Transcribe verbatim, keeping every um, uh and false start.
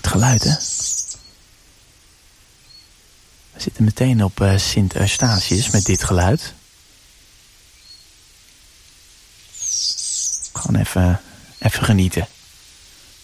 geluid, hè? We zitten meteen op uh, Sint Eustatius met dit geluid. Gewoon even, even genieten.